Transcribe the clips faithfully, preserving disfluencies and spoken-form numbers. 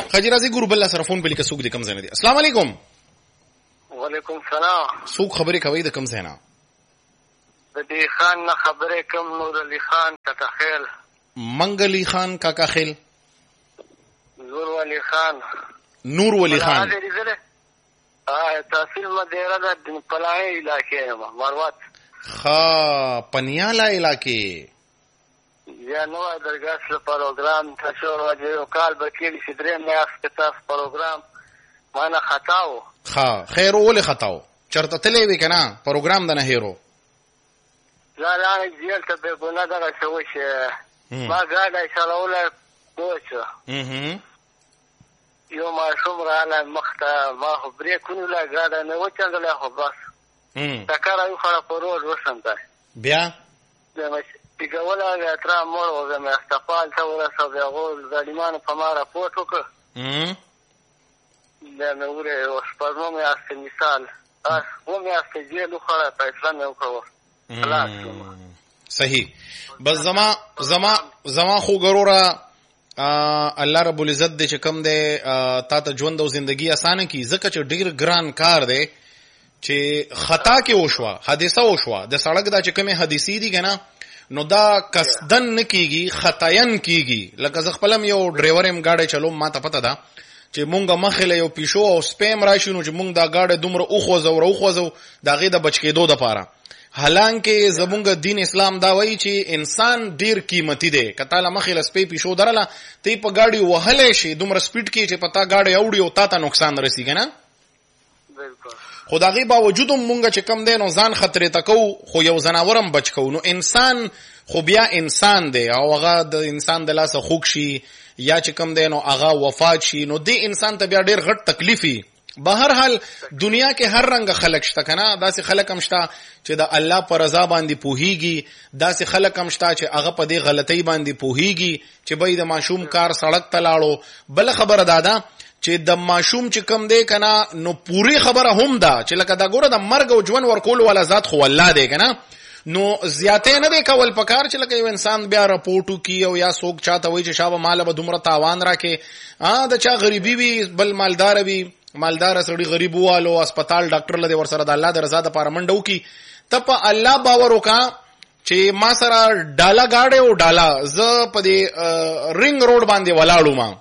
خجی راځي ګور بل سره فون بلی که څوک دې کم ځای نه دي. السلام علیکم. وعلیکم السلام. څوک خبرې کوي د کم ځای نه؟ د دې خان نه خبرې کوم، نور علي خان کاکا خیل. منګلی خان کاکا خیل. نور ولی خان. نور ولی خان. اه تحصیل مدیره د پلای علاقې ما مروت. خا پنیالا علاقې. یا نو درګه سره پروګرام تاسو ورته یو کال بکیل چې درې میاشتې تاسو پروګرام مانه خطاو. خا خیر ولې خطاو؟ چرته تلې وی کنه پروګرام د نه هیرو. لا لا جیل ته به ګونه دا شوی چې ما ګاډه چلوله دوچ. اها یو ماشوم رااله مخته ما خو بریکونه لا ګاډه نه وچندله خو بس. ام تکاره یو خړه پرور وسنده. بیا د پیګوله تر مور او د استقبال ته ورسو بیا غول ظالمانو په ما راپورټ وکړ. ام دا نو ورې او شپږم میاشتې مثال اس و میاشتې جیل خړه پیسې نه وکړو. صحیح. بس زما زما زما خو ګروره الله رب العزت دې چې کم دې تا ته ژوند او زندگی اسانه کی، ځکه چې ډیر ګران کار دی چې خطا کې وشوه، حادثه وشوه، د سړک دا چې کومه حادثې دي کنه نو دا قصدن نکیږي، خطاین کیږي. لکه ز خپلم یو ډرایور ایم گاډي چلوم، ما ته پته ده چې مونږه مخله یو پیشو او سپیم راشي نو چې مونږ دا گاډي دومره اوخوځو اوخوځو دا غي د بچکیدو د پاره. حالانکه زمونږ دین اسلام دا وایي چې انسان ډیر قیمتي دی. کته له مخله سپې پیشو درله ته په گاډي وهلې شي دومره سپیډ کې چې پتا گاډي اوړي او تا ته نقصان رسیږي نه. بالکل. خدای باوجود مونږ چې کم دین او ځان خطرې تکو خو یو زناورم بچ کو. نو انسان خو بیا انسان دی او هغه د انسان د لاسه خوږ شي یا چې کم دین او هغه وفات شي نو دی انسان ته بیا ډیر غټ تکلیفي. بهر حال دنیا کې هر رنګ خلق شته کنه، داسې خلق هم شته چې د الله پر رضا باندې پوهیږي، داسې خلق هم شته چې هغه په دې غلطۍ باندې پوهیږي چې به د ماشوم کار سړک ته لاړو. بل خبره دادا چې د ماشوم چې کم دی کنه نو پوری خبره هم ده چې لکه دا ګوره د مرګ او ژوند ورکول ولا ذات خو الله دی کنه. نو زیاته نه دی کول پکار چې لکه یو انسان بیا راپورټو کی او یا څوک چاته وای چې شابه مال به دومره تاوان راکې. ا د چا غریبي وي بل مالدار وي، مالدار سړي غریب والو هسپتال ډاکټر لدی ور سره د الله د رضا د پاره منډو کی. ته په الله باور وکا چې ما سره ډالا گاډي او ډالا ز په دې رینګ روډ باندې ولاړو ما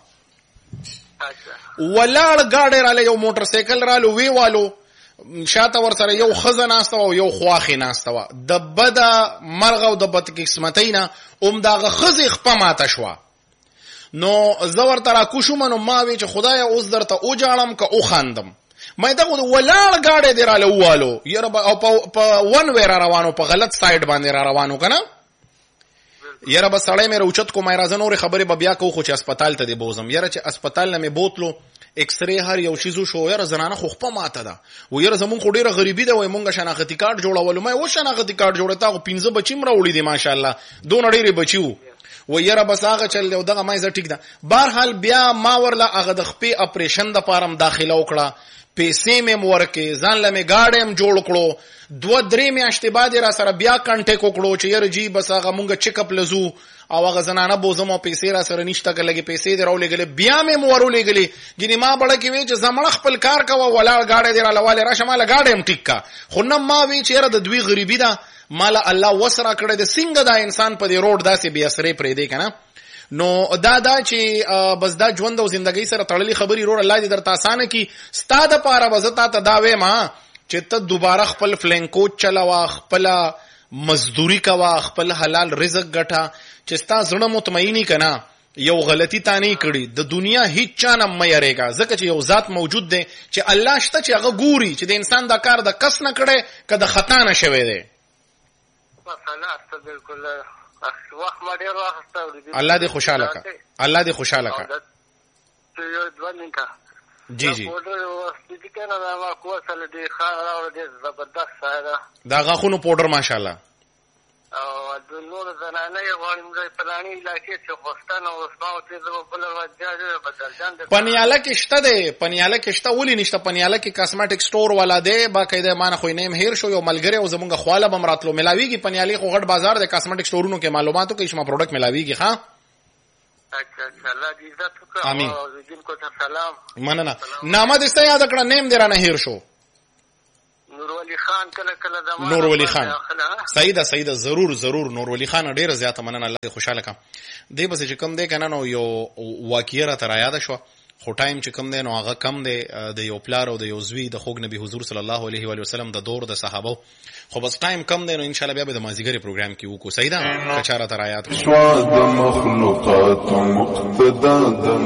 ولاړ گاډي را له یو موټر سایکل را لو وی والو شاته ور سره یو خزناسته او یو خواخي ناسته د بد مرغ او د بد قسمتینا اوم داغه خزي خپه ماته شو. نو زور ترا کوشم نو ما وی چې خدای اوس درته او جاړم که او خاندم ما دا ولاړ گاډي دی را لوالو یره او په ون ویر روانو په غلط سایډ باندې را روانو کنه. یره بس سړی مې روچت کو مې راځه نور خبره به بیا کو خو چې هسپتال ته دی بوزم. یره چې هسپتال نه مې بوتلو ایکس ری هر یو شیزو شو یره زنانه خو خپه ماته ده و یره زمون خو ډیره غریبی ده وای مونږه شناختی کارت جوړولو. مې و شناختی کارت جوړه تا خو پنځه بچیم راوړي دي ماشاءالله دون ډیره بچیو و یره بس هغه چل دی دغه مې ز ټیک ده. بهر حال بیا ما ورله هغه د خپې اپریشن د پارم داخله وکړه، پیسې مې مورکه ځان لمه گاډم جوړ کړو. دو درې میاشتې بعد را سره بیا کانټیکټ وکړو چې یره جی بس هغه مونږه چیک اپ لزو او هغه زنانه بوزم او پیسې را سره نشته کلهږي پیسې دراولې غلې بیا مې مورولې غلې ګینه ما بڑا کې وی چې زمړ خپل کار کوه ولا گاډه دی را لواله را شماله گاډم ټیک کا. خو نن ما وی چې یره د دوی غریبی ده مال الله وسره کړه د سنگ دا انسان په دې روډ داسې بیا سره پرې دی کنه. نو دا دا چې بس دا ژوند او زندګۍ سره تړلې خبري روړ الله دې درته اسانه کی. ستاده پاره وزتا ته دا وې ما چې ته دوباره خپل فلینکو چلاوا، خپل مزدوری کوا، خپل حلال رزق ګټه چې ستا زړه مطمئنی کنه یو غلطی تا نه کړی د دنیا هیڅ چا نه مې یریګا. ځکه چې یو ذات موجود دی چې الله شته چې هغه ګوري چې د انسان دا کار د کس نه کړي کده خطا نه شوي دی. الله دې خوشاله کا، الله دې خوشاله کا. جی جی دا غاخونو پودر ماشاءالله او د نور زنانه غواړم د پلاني علاقې څخه خوستانه او اسماء ته د بل وجاجه بدلجان پنیاله کې شته ده، پنیاله کې شته ولې نشته؟ پنیاله کې کاسمیټک سٹور والا ده باقاعده مان خو نیم هیر شو یو ملګری او زمونږ خواله بمراتلو ملاویږي. پنیالي خو غټ بازار ده، کاسمیټک سٹورونو کې معلوماتو کې شما پروډکټ ملاویږي. ها اچھا اچھا الله دې عزت وکړي. امين. اوریدونکو ته سلام. مننه. نامه دې څه یاد کړه؟ نیم دې رانه هیر شو. نور ولی خان کله کله د نور ولی خان. صحیح ده صحیح ده، ضرور ضرور. نور ولی خان ډیره زیاته مننه، الله دې خوشاله کړه. دې بس چې کوم دې کنه نو یو واقعیا را تر یاد شو، خو ټایم چې کوم دی نو هغه کم دی د یو پلار او د یو زوی د خوږ نبی حضور صلی الله علیه و وسلم د دور د صحابه، خو بس ټایم کم دی نو ان شاء الله بیا به د مازیګری پروګرام کې وکړو. صحیح ده، کچاره تر آیات